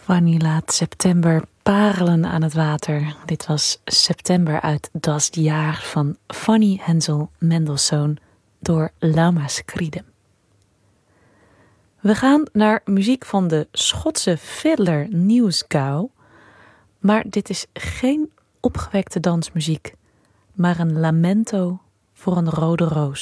Fanny laat september parelen aan het water. Dit was September uit Das Jaar van Fanny Hensel Mendelssohn door Lauma Scride. We gaan naar muziek van de Schotse fiddler News Gow. Maar dit is geen opgewekte dansmuziek, maar een lamento voor een rode roos.